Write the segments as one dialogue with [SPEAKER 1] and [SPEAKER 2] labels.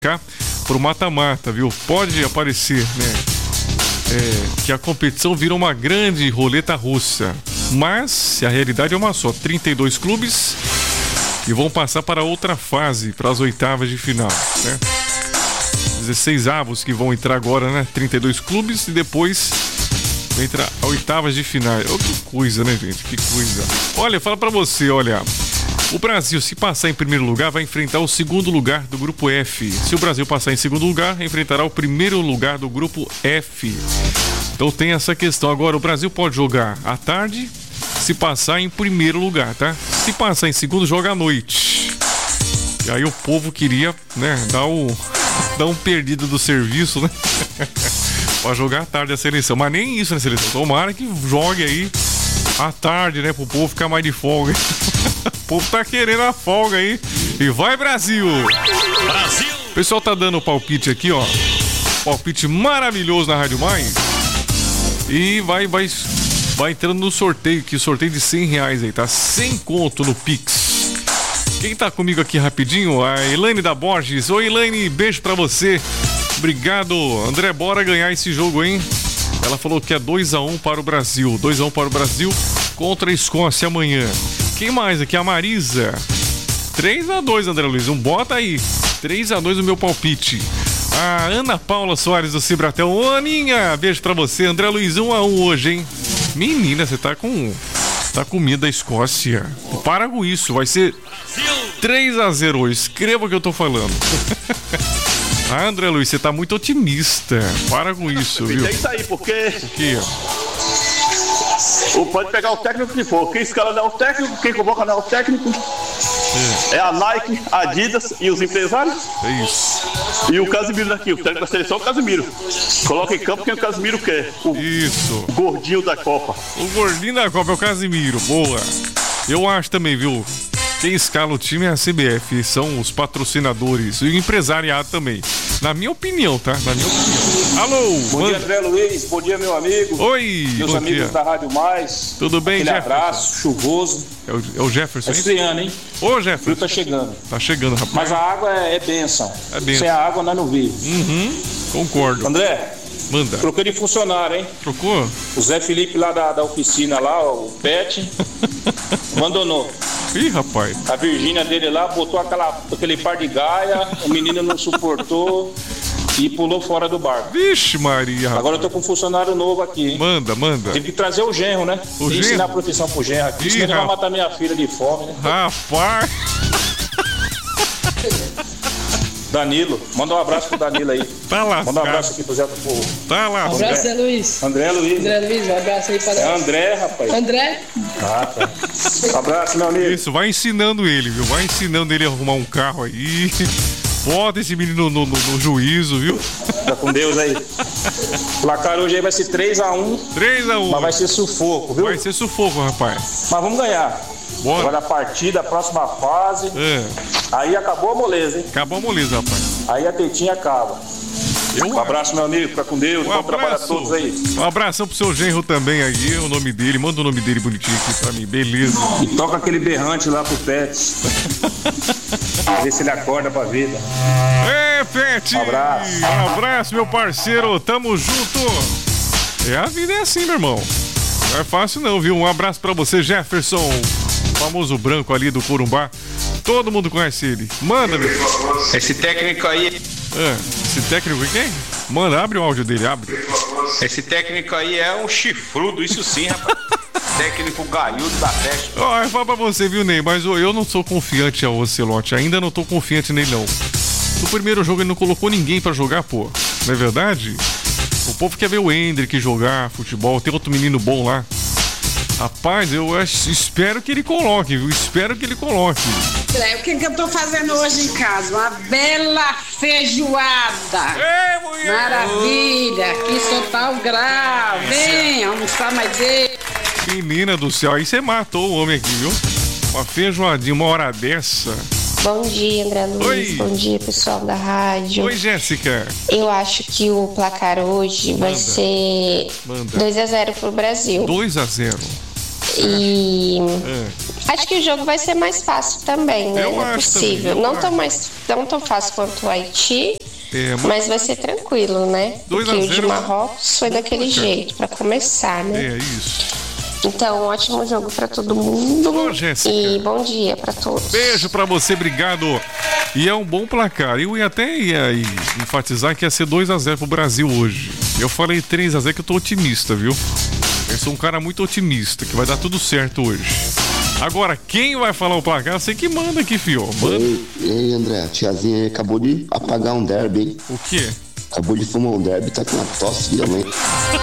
[SPEAKER 1] pro mata-mata, viu? Pode aparecer, né? Que a competição vira uma grande roleta russa. Mas a realidade é uma só: 32 clubes que vão passar para outra fase, para as oitavas de final, né? 16 avos que vão entrar agora, né? 32 clubes e depois entra a oitavas de final. Oh, que coisa, né, gente? Que coisa. Olha, fala pra você, olha. O Brasil, se passar em primeiro lugar, vai enfrentar o segundo lugar do grupo F. Se o Brasil passar em segundo lugar, enfrentará o primeiro lugar do grupo F. Então tem essa questão. Agora, o Brasil pode jogar à tarde, se passar em primeiro lugar, tá? Se passar em segundo, joga à noite. E aí o povo queria, né, dar um perdido do serviço, né? Pra jogar à tarde a seleção. Mas nem isso, né, seleção? Tomara que jogue aí à tarde, né? Pro povo ficar mais de folga. O povo tá querendo a folga aí. E vai, Brasil! Brasil! O pessoal tá dando palpite aqui, ó. Palpite maravilhoso na Rádio Mais. E vai entrando no sorteio, que sorteio de R$100 aí, tá? 100 conto no Pix. Quem tá comigo aqui rapidinho? A Elaine da Borges. Oi, Elaine, beijo pra você. Obrigado. André, bora ganhar esse jogo, hein? Ela falou que é 2-1 para o Brasil. 2-1 para o Brasil contra a Escócia amanhã. Quem mais aqui? A Marisa. 3-2, André Luiz. Bota aí. 3-2 o meu palpite. A Ana Paula Soares do Cibratel. Ô, Aninha, beijo pra você. André Luiz, 1-1 hoje, hein? Menina, você tá com medo da Escócia. Para com isso. Vai ser 3-0 hoje. Escreva o que eu tô falando. Ah, André Luiz, você tá muito otimista. Para com isso, viu?
[SPEAKER 2] É isso aí, porque...
[SPEAKER 1] O quê?
[SPEAKER 2] Ou pode pegar o técnico que for. Quem escala não é o técnico, quem convoca não é o técnico. É a Nike, a Adidas e os empresários.
[SPEAKER 1] É isso.
[SPEAKER 2] E o Casimiro daqui, o técnico da seleção é o Casimiro. Coloca em campo quem o Casimiro quer.
[SPEAKER 1] Isso.
[SPEAKER 2] O gordinho da Copa.
[SPEAKER 1] O gordinho da Copa é o Casimiro. Boa. Eu acho também, viu? Quem escala o time é a CBF, são os patrocinadores e o empresariado também. Na minha opinião, tá? Na minha opinião. Alô!
[SPEAKER 3] Bom dia, André Luiz. Bom dia, meu amigo.
[SPEAKER 1] Oi!
[SPEAKER 3] Meus amigos da Rádio Mais.
[SPEAKER 1] Tudo bem,
[SPEAKER 3] Aquele
[SPEAKER 1] Jefferson?
[SPEAKER 3] abraço, chuvoso.
[SPEAKER 1] É o Jefferson?
[SPEAKER 3] É esfriando, hein?
[SPEAKER 1] Ô, Jefferson.
[SPEAKER 3] O frio tá chegando.
[SPEAKER 1] Tá chegando, rapaz.
[SPEAKER 3] Mas a água é bênção.
[SPEAKER 1] É bênção.
[SPEAKER 3] Sem a água, nós não vivemos.
[SPEAKER 1] Concordo.
[SPEAKER 3] André,
[SPEAKER 1] manda.
[SPEAKER 3] Troquei de funcionário, hein?
[SPEAKER 1] Trocou?
[SPEAKER 3] O Zé Felipe lá da oficina lá, o Pet, abandonou.
[SPEAKER 1] Ih, rapaz.
[SPEAKER 3] A Virgínia dele lá botou aquele par de gaia, o menino não suportou e pulou fora do barco.
[SPEAKER 1] Vixe, Maria, rapaz.
[SPEAKER 3] Agora eu tô com um funcionário novo aqui, hein?
[SPEAKER 1] Manda.
[SPEAKER 3] Tive que trazer o genro, né?
[SPEAKER 1] O genro?
[SPEAKER 3] Ensinar a profissão pro genro aqui, senão ele vai matar minha filha de fome, né?
[SPEAKER 1] Rapaz.
[SPEAKER 3] Danilo, manda um abraço pro Danilo aí.
[SPEAKER 1] Tá lá.
[SPEAKER 3] Manda um abraço aqui pro Zé do Povo.
[SPEAKER 1] Tá lá.
[SPEAKER 4] Um abraço, Zé Luiz.
[SPEAKER 3] André Luiz,
[SPEAKER 4] um abraço aí para...
[SPEAKER 3] É André, rapaz.
[SPEAKER 4] André?
[SPEAKER 3] Ah, tá. Um abraço, meu amigo.
[SPEAKER 1] Isso, vai ensinando ele, viu? Vai ensinando ele a arrumar um carro aí. Bota esse menino no juízo, viu?
[SPEAKER 3] Tá com Deus aí. O placar hoje aí vai ser 3-1.
[SPEAKER 1] 3-1.
[SPEAKER 3] Mas vai ser sufoco, viu?
[SPEAKER 1] Vai ser sufoco, rapaz.
[SPEAKER 3] Mas vamos ganhar.
[SPEAKER 1] Bora.
[SPEAKER 3] Agora a partida, a próxima fase. Aí acabou a moleza, hein?
[SPEAKER 1] Acabou a moleza, rapaz.
[SPEAKER 3] Aí a tetinha acaba. Um abraço, meu amigo. Fica com Deus. Bom trabalho a todos aí.
[SPEAKER 1] Um abração pro seu genro também aí. O nome dele. Manda o nome dele bonitinho aqui pra mim. Beleza.
[SPEAKER 3] E toca aquele berrante lá pro Pets. Ver se ele acorda pra vida.
[SPEAKER 1] É, Pet.
[SPEAKER 3] Um abraço.
[SPEAKER 1] Um abraço, meu parceiro. Tamo junto. A vida é assim, meu irmão. Não é fácil não, viu? Um abraço pra você, Jefferson. O famoso branco ali do Corumbá. Todo mundo conhece ele. Manda, meu.
[SPEAKER 5] Esse técnico aí...
[SPEAKER 1] Esse técnico quem? Manda, abre o áudio dele, abre.
[SPEAKER 5] Esse técnico aí é um chifrudo, isso sim, rapaz. Técnico galhudo da festa.
[SPEAKER 1] Eu falo pra você, viu, Ney? Mas eu não sou confiante ao Ocelote. Ainda não tô confiante nele, não. No primeiro jogo ele não colocou ninguém pra jogar, pô. Não é verdade? O povo quer ver o Hendrick jogar futebol. Tem outro menino bom lá. Rapaz, eu espero que ele coloque, viu? Espero que ele coloque.
[SPEAKER 6] O que eu tô fazendo hoje em casa? Uma bela feijoada.
[SPEAKER 1] Ei, mulher!
[SPEAKER 6] Maravilha! Aqui só tá o grau. Vem almoçar mais dele.
[SPEAKER 1] Menina do céu, aí você matou o homem aqui, viu? Uma feijoadinha, uma hora dessa.
[SPEAKER 7] Bom dia, André Luiz.
[SPEAKER 1] Oi.
[SPEAKER 7] Bom dia, pessoal da rádio.
[SPEAKER 1] Oi, Jéssica.
[SPEAKER 7] Eu acho que o placar hoje vai ser 2-0 pro Brasil.
[SPEAKER 1] 2-0.
[SPEAKER 7] E Acho que o jogo vai ser mais fácil também, né?
[SPEAKER 1] Eu
[SPEAKER 7] Não é
[SPEAKER 1] acho
[SPEAKER 7] possível.
[SPEAKER 1] também,
[SPEAKER 7] Não tão fácil quanto o Haiti, mas vai ser tranquilo, né?
[SPEAKER 1] 2 a
[SPEAKER 7] Porque o de
[SPEAKER 1] 0,
[SPEAKER 7] Marrocos foi daquele jeito, pra começar, né?
[SPEAKER 1] É isso.
[SPEAKER 7] Então, ótimo jogo pra todo mundo.
[SPEAKER 1] Ô, Jéssica.
[SPEAKER 7] E bom dia pra todos.
[SPEAKER 1] Beijo pra você, obrigado. E é um bom placar. Eu ia enfatizar que ia ser 2 a 0 pro Brasil hoje. Eu falei 3 a 0 que eu tô otimista, viu? Eu sou um cara muito otimista, que vai dar tudo certo hoje. Agora, quem vai falar o placar, você que manda aqui, fio. Manda.
[SPEAKER 8] Ei, André, a tiazinha acabou de apagar um derby, hein?
[SPEAKER 1] O quê?
[SPEAKER 8] Acabou de fumar um derby, tá com uma tosse violenta.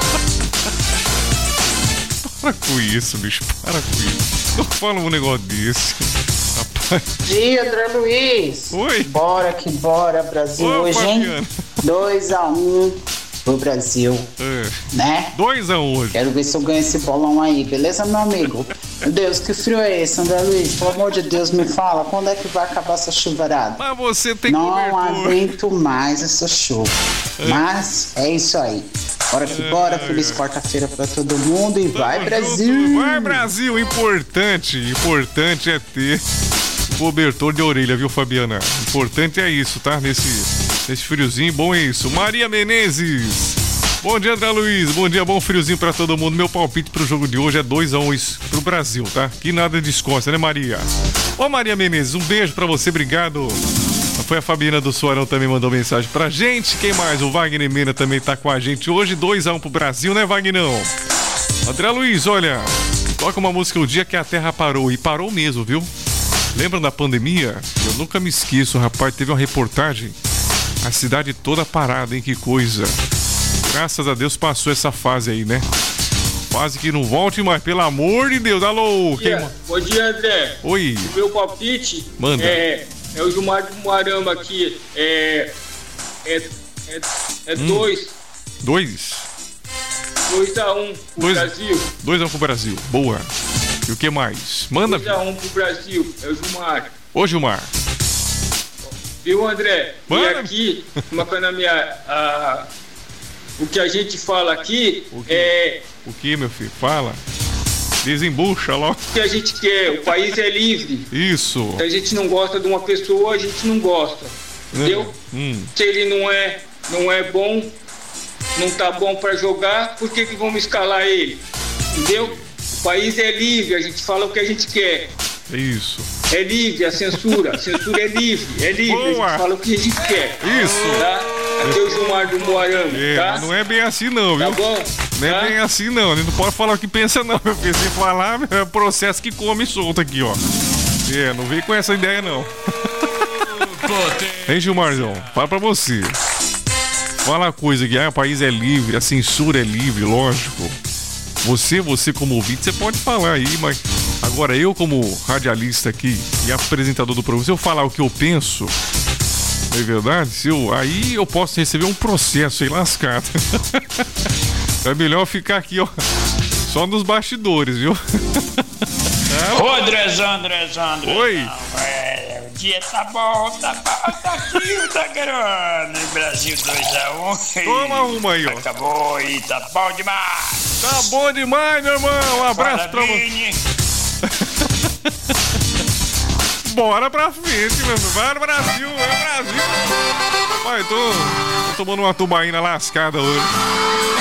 [SPEAKER 1] Para com isso, bicho. Para com isso. Não fala um negócio desse. Rapaz.
[SPEAKER 9] Dia, André Luiz.
[SPEAKER 1] Oi.
[SPEAKER 9] Bora que bora, Brasil.
[SPEAKER 1] Ô,
[SPEAKER 9] hoje, hein?
[SPEAKER 1] Fabiano.
[SPEAKER 9] 2-1 pro Brasil. Né?
[SPEAKER 1] 2 a 1 hoje.
[SPEAKER 9] Quero ver se eu ganho esse bolão aí, beleza, meu amigo? Meu Deus, que frio é esse, André Luiz? Pelo amor de Deus, me fala, quando é que vai acabar essa chuvarada?
[SPEAKER 1] Mas você tem
[SPEAKER 9] Não
[SPEAKER 1] cobertor.
[SPEAKER 9] aguento mais essa chuva. Mas é isso aí. Bora que bora, feliz quarta-feira pra todo mundo e vai, Brasil!
[SPEAKER 1] Vai, Brasil! Importante é ter cobertor de orelha, viu, Fabiana? Importante é isso, tá? Nesse friozinho, bom é isso. Maria Menezes! Bom dia, André Luiz. Bom dia, bom friozinho pra todo mundo. Meu palpite pro jogo de hoje é 2 a 1 pro Brasil, tá? Que nada de Escócia, né, Maria? Ô, Maria Menezes, um beijo pra você, obrigado. Foi a Fabiana do Soarão também mandou mensagem pra gente. Quem mais? O Wagner Mena também tá com a gente hoje. 2 a 1 pro Brasil, né, Wagnão? André Luiz, olha, toca uma música o dia que a Terra parou. E parou mesmo, viu? Lembram da pandemia? Eu nunca me esqueço, rapaz. Teve uma reportagem. A cidade toda parada, hein? Que coisa. Graças a Deus passou essa fase aí, né? Fase que não volte mais, pelo amor de Deus. Alô,
[SPEAKER 10] Bom dia, André.
[SPEAKER 1] Oi.
[SPEAKER 10] O meu palpite
[SPEAKER 1] Manda.
[SPEAKER 10] É o Gilmar do Moarama aqui. É 2. 2 a 1 pro Brasil.
[SPEAKER 1] 2 a 1 pro Brasil. Boa. E o que mais? Manda.
[SPEAKER 10] 2 a 1 pro Brasil. É o Gilmar.
[SPEAKER 1] Ô, Gilmar.
[SPEAKER 10] Viu, André?
[SPEAKER 1] Manda.
[SPEAKER 10] E aqui, na minha. O que a gente fala aqui é.
[SPEAKER 1] O que, meu filho? Fala. Desembucha logo.
[SPEAKER 10] O que a gente quer, o país é livre.
[SPEAKER 1] Isso.
[SPEAKER 10] Se a gente não gosta de uma pessoa, a gente não gosta. Entendeu? Se ele não é bom, não tá bom pra jogar, por que vamos escalar ele? Entendeu? O país é livre, a gente fala o que a gente quer.
[SPEAKER 1] Isso.
[SPEAKER 10] É livre a censura. A censura é livre.
[SPEAKER 1] Boa.
[SPEAKER 10] A gente fala o que a gente quer.
[SPEAKER 1] Isso.
[SPEAKER 10] Tá? Aqui é o Gilmar do Moarama, tá?
[SPEAKER 1] Mas não é bem assim não, viu?
[SPEAKER 10] Tá bom?
[SPEAKER 1] Não é bem assim não. A gente não pode falar o que pensa não, meu filho. Se falar, é processo que come solto aqui, ó. Não vem com essa ideia não. Hein, Gilmarzão? Fala pra você. Fala uma coisa que o país é livre, a censura é livre, lógico. Você como ouvinte, você pode falar aí, mas agora eu como radialista aqui e apresentador do programa, se eu falar o que eu penso, não é verdade? Aí eu posso receber um processo aí lascado. É melhor ficar aqui, ó, só nos bastidores, viu?
[SPEAKER 11] Ô, Andrezão.
[SPEAKER 1] Oi.
[SPEAKER 11] O dia tá bom, tá frio, tá grande. Brasil 2 a 1.
[SPEAKER 1] Toma uma aí, ó.
[SPEAKER 11] Acabou aí, tá bom demais.
[SPEAKER 1] Tá bom demais, meu irmão. Um abraço pra você. Bora pra frente, meu filho. Vai no Brasil, Brasil. Pai, tô tomando uma tubaína lascada hoje.